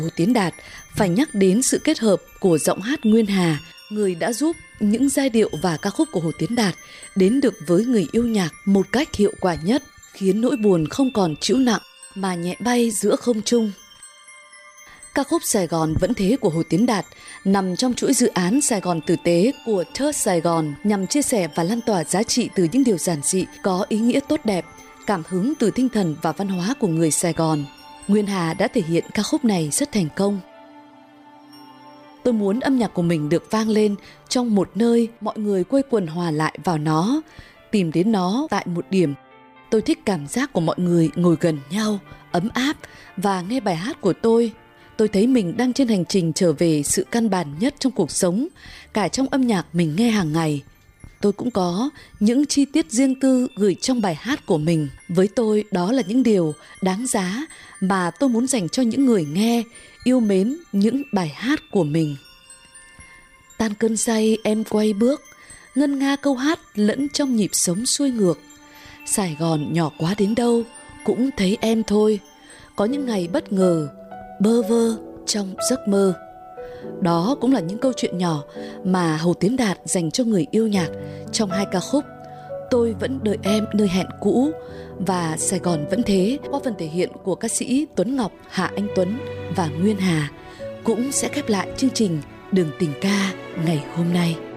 Hồ Tiến Đạt phải nhắc đến sự kết hợp của giọng hát Nguyên Hà, người đã giúp những giai điệu và ca khúc của Hồ Tiến Đạt đến được với người yêu nhạc một cách hiệu quả nhất, khiến nỗi buồn không còn trĩu nặng mà nhẹ bay giữa không trung. Ca khúc Sài Gòn Vẫn Thế của Hồ Tiến Đạt nằm trong chuỗi dự án Sài Gòn Tử Tế của Third Sài Gòn, nhằm chia sẻ và lan tỏa giá trị từ những điều giản dị, có ý nghĩa tốt đẹp, cảm hứng từ tinh thần và văn hóa của người Sài Gòn. Nguyên Hà đã thể hiện ca khúc này rất thành công. Tôi muốn âm nhạc của mình được vang lên trong một nơi mọi người quây quần hòa lại vào nó, tìm đến nó tại một điểm. Tôi thích cảm giác của mọi người ngồi gần nhau, ấm áp và nghe bài hát của tôi. Tôi thấy mình đang trên hành trình trở về sự căn bản nhất trong cuộc sống, cả trong âm nhạc mình nghe hàng ngày. Tôi cũng có những chi tiết riêng tư gửi trong bài hát của mình. Với tôi, đó là những điều đáng giá mà tôi muốn dành cho những người nghe, yêu mến những bài hát của mình. Tan cơn say em quay bước, ngân nga câu hát lẫn trong nhịp sống xuôi ngược. Sài Gòn nhỏ quá đến đâu, cũng thấy em thôi. Có những ngày bất ngờ, bơ vơ trong giấc mơ. Đó cũng là những câu chuyện nhỏ mà Hồ Tiến Đạt dành cho người yêu nhạc trong hai ca khúc Tôi Vẫn Đợi Em Nơi Hẹn Cũ và Sài Gòn Vẫn Thế, qua phần thể hiện của ca sĩ Tuấn Ngọc, Hạ Anh Tuấn và Nguyên Hà, cũng sẽ khép lại chương trình Đường Tình Ca ngày hôm nay.